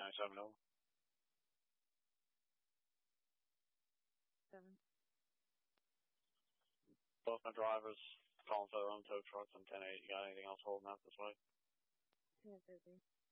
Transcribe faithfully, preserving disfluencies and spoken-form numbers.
ninety-seven over. Seven. Both my drivers calling for their own tow trucks on ten eight. You got anything else holding out this way? Yeah, busy.